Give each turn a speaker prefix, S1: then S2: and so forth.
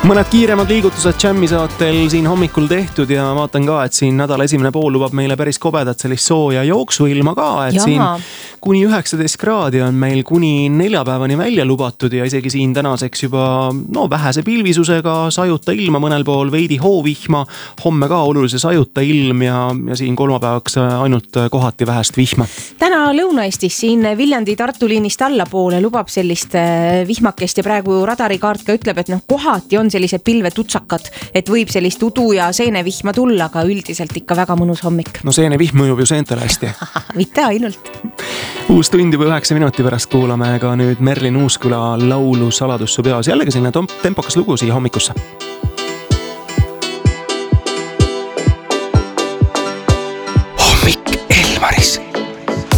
S1: Mõned kiiremad liigutused Jammi saatel siin hommikul tehtud ja vaatan ka, et siin nädala esimene pool lubab meile päris kobedat sellist sooja jooksuilma ka, et siin kuni 19 kraadi on meil kuni neljapäevani välja lubatud ja isegi siin tänaseks juba vähese pilvisusega sajuta ilma mõnel pool, veidi hoovihma, homme ka olulise sajuta ilm ja siin kolmapäevaks ainult kohati vähest vihma.
S2: Täna Lõuna-Eestis siin Viljandi Tartu liinist allapoole lubab sellist vihmakest ja praegu radarikaart ka ütleb, et kohati on sellised pilvetutsakad, et võib sellist udu ja seenevihma tulla, aga üldiselt ikka väga mõnus hommik.
S1: No seenevihm mõjub ju seentele hästi.
S2: Mitte ainult.
S1: Uus tund juba 9 minuti pärast kuulame ka nüüd Merlin Uusküla laulu Saladus su peas. Jällegi selline tempokas lugu siia hommikusse.